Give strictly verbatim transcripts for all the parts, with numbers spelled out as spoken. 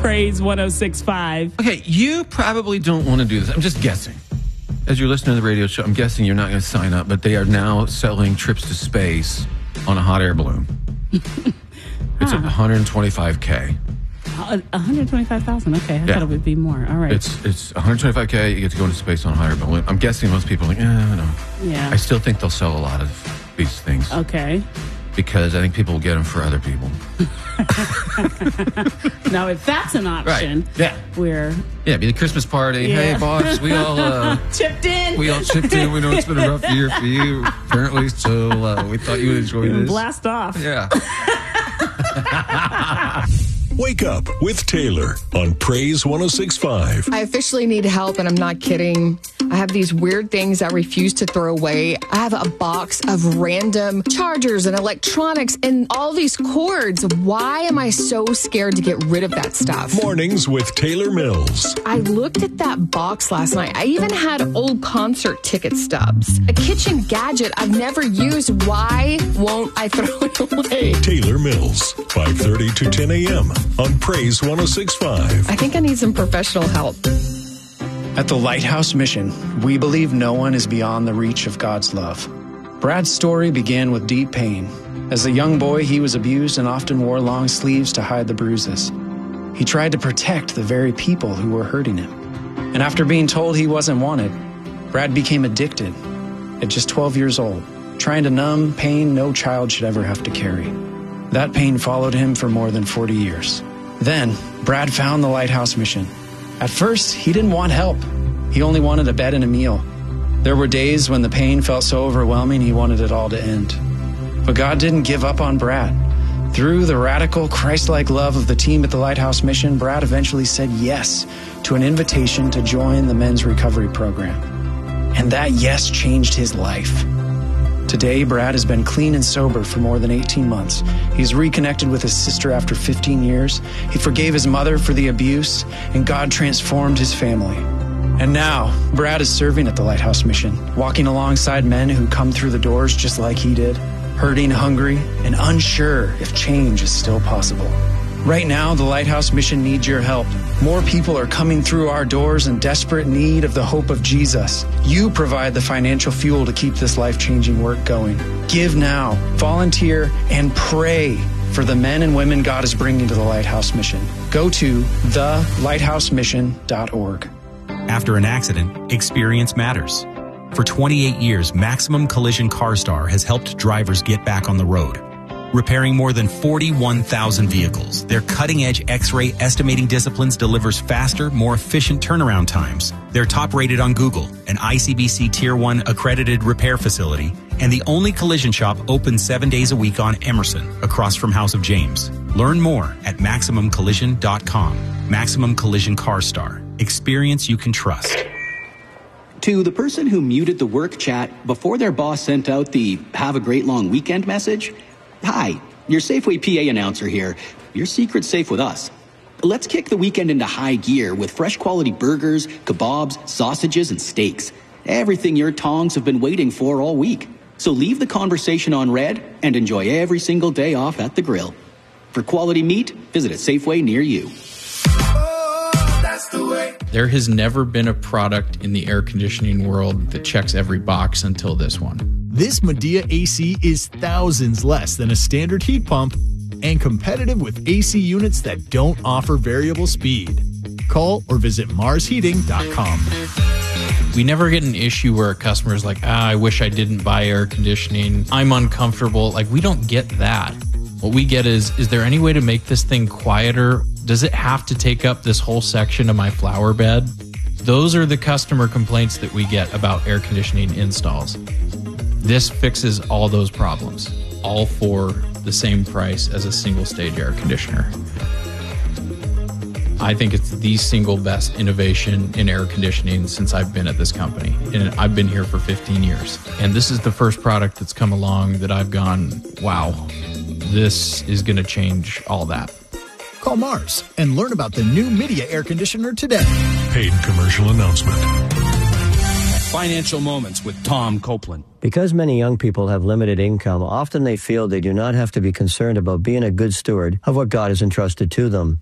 Praise one oh six point five. Okay, you probably don't want to do this. I'm just guessing. As you're listening to the radio show, I'm guessing you're not going to sign up, but they are now selling trips to space on a hot air balloon. It's Huh. one hundred twenty-five K. Uh, one hundred twenty-five thousand. Okay, I Yeah. thought it would be more. All right. It's it's one hundred twenty-five K. You get to go into space on a hot air balloon. I'm guessing most people are like, eh, no. yeah. I still think they'll sell a lot of these things Okay. because I think people will get them for other people. Now, if that's an option, Right. Yeah. we're Yeah, be the Christmas party. Yeah. Hey, boss, we all uh, chipped in. we all chipped in. We know it's been a rough year for you, apparently. So uh, we thought you would enjoy this. Blast off. Yeah. Wake up with Taylor on Praise one oh six point five. I officially need help, and I'm not kidding. I have these weird things I refuse to throw away. I have a box of random chargers and electronics and all these cords. Why am I so scared to get rid of that stuff? Mornings with Taylor Mills. I looked at that box last night. I even had old concert ticket stubs. A kitchen gadget I've never used. Why won't I throw it away? Taylor Mills, five thirty to ten a.m. on Praise one oh six point five. I think I need some professional help. At the Lighthouse Mission, we believe no one is beyond the reach of God's love. Brad's story began with deep pain. As a young boy, he was abused and often wore long sleeves to hide the bruises. He tried to protect the very people who were hurting him. And after being told he wasn't wanted, Brad became addicted at just twelve years old, trying to numb pain no child should ever have to carry. That pain followed him for more than forty years. Then, Brad found the Lighthouse Mission. At first, he didn't want help. He only wanted a bed and a meal. There were days when the pain felt so overwhelming he wanted it all to end. But God didn't give up on Brad. Through the radical, Christ-like love of the team at the Lighthouse Mission, Brad eventually said yes to an invitation to join the men's recovery program. And that yes changed his life. Today, Brad has been clean and sober for more than eighteen months. He's reconnected with his sister after fifteen years. He forgave his mother for the abuse, and God transformed his family. And now, Brad is serving at the Lighthouse Mission, walking alongside men who come through the doors just like he did, hurting, hungry, and unsure if change is still possible. Right now, the Lighthouse Mission needs your help. More people are coming through our doors in desperate need of the hope of Jesus. You provide the financial fuel to keep this life-changing work going. Give now, volunteer, and pray for the men and women God is bringing to the Lighthouse Mission. Go to the lighthouse mission dot org. After an accident, experience matters. For twenty-eight years, Maximum Collision CarStar has helped drivers get back on the road. Repairing more than forty-one thousand vehicles, their cutting-edge X-ray estimating disciplines delivers faster, more efficient turnaround times. They're top-rated on Google, an I C B C Tier one accredited repair facility, and the only collision shop open seven days a week on Emerson, across from House of James. Learn more at maximum collision dot com. Maximum Collision CarStar. Experience you can trust. To the person who muted the work chat before their boss sent out the "Have a great long weekend" message, hi, your Safeway P A announcer here. Your secret's safe with us. Let's kick the weekend into high gear with fresh quality burgers, kebabs, sausages, and steaks. Everything your tongs have been waiting for all week. So leave the conversation on red and enjoy every single day off at the grill. For quality meat, visit a Safeway near you. There has never been a product in the air conditioning world that checks every box until this one. This Medea A C is thousands less than a standard heat pump and competitive with A C units that don't offer variable speed. Call or visit mars heating dot com. We never get an issue where a customer is like, ah, I wish I didn't buy air conditioning. I'm uncomfortable. Like, we don't get that. What we get is, is there any way to make this thing quieter? Does it have to take up this whole section of my flower bed? Those are the customer complaints that we get about air conditioning installs. This fixes all those problems, all for the same price as a single stage air conditioner. I think it's the single best innovation in air conditioning since I've been at this company. And I've been here for fifteen years. And this is the first product that's come along that I've gone, wow, this is going to change all that. Call Mars and learn about the new Medea air conditioner today. Paid commercial announcement. Financial Moments with Tom Copeland. Because many young people have limited income, often they feel they do not have to be concerned about being a good steward of what God has entrusted to them.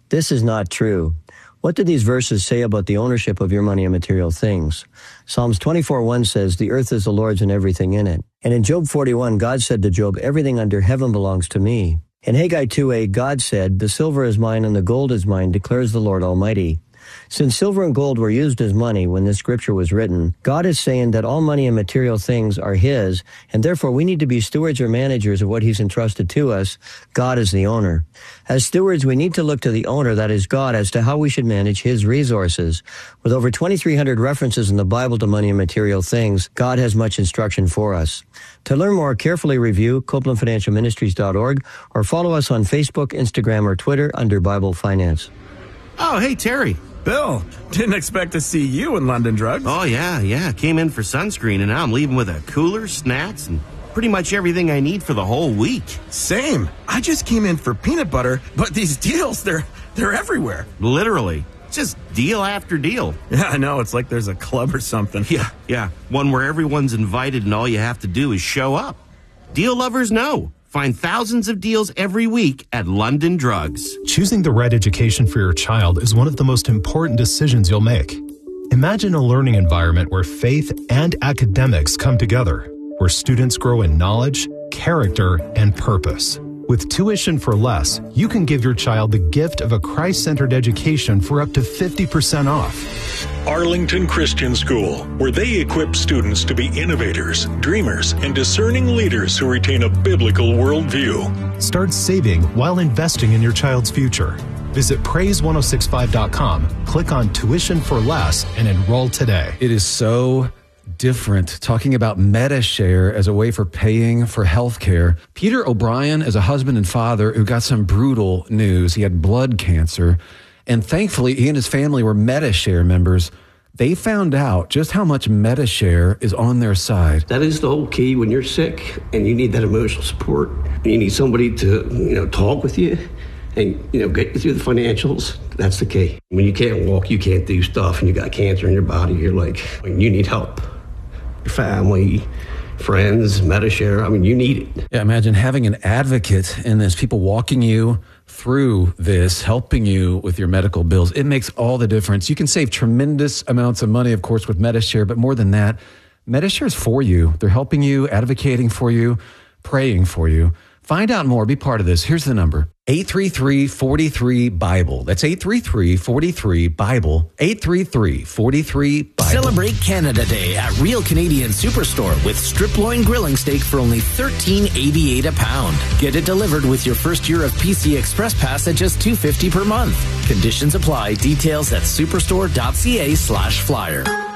This is not true. What do these verses say about the ownership of your money and material things? Psalms twenty-four one says, the earth is the Lord's and everything in it. And in Job forty-one, God said to Job, everything under heaven belongs to me. In Haggai two eight, God said, the silver is mine and the gold is mine, declares the Lord Almighty. Since silver and gold were used as money when this scripture was written, God is saying that all money and material things are His, and therefore we need to be stewards or managers of what He's entrusted to us. God is the owner. As stewards, we need to look to the owner, that is God, as to how we should manage His resources. With over twenty-three hundred references in the Bible to money and material things, God has much instruction for us. To learn more, carefully review Copeland Financial Ministries dot org or follow us on Facebook, Instagram, or Twitter under Bible Finance. Oh, hey, Terry. Bill, didn't expect to see you in London Drugs. Oh, yeah, yeah. Came in for sunscreen, and now I'm leaving with a cooler, snacks, and pretty much everything I need for the whole week. Same. I just came in for peanut butter, but these deals, they're they're everywhere. Literally. Just deal after deal. Yeah, I know. It's like there's a club or something. Yeah, yeah. One where everyone's invited and all you have to do is show up. Deal lovers know. Find thousands of deals every week at London Drugs. Choosing the right education for your child is one of the most important decisions you'll make. Imagine a learning environment where faith and academics come together, where students grow in knowledge, character, and purpose. With Tuition for Less, you can give your child the gift of a Christ-centered education for up to fifty percent off. Arlington Christian School, where they equip students to be innovators, dreamers, and discerning leaders who retain a biblical worldview. Start saving while investing in your child's future. Visit praise ten sixty-five dot com, click on Tuition for Less, and enroll today. It is so different talking about MediShare as a way for paying for health care. Peter O'Brien is a husband and father who got some brutal news. He had blood cancer, and thankfully he and his family were MediShare members. They found out just how much MediShare is on their side. That is the whole key when you're sick and you need that emotional support. You need somebody to, you know, talk with you and, you know, get you through the financials. That's the key. When you can't walk, you can't do stuff, and you got cancer in your body, you're like, you need help. Your family, friends, MediShare, I mean, you need it. Yeah, imagine having an advocate in this, people walking you through this, helping you with your medical bills. It makes all the difference. You can save tremendous amounts of money, of course, with MediShare, but more than that, MediShare is for you. They're helping you, advocating for you, praying for you. Find out more. Be part of this. Here's the number. eight three three, four three, BIBLE. That's eight three three, four three, BIBLE. eight three three, four three, BIBLE. Celebrate Canada Day at Real Canadian Superstore with strip loin grilling steak for only thirteen eighty-eight a pound. Get it delivered with your first year of P C Express Pass at just two fifty per month. Conditions apply. Details at superstore.ca slash flyer.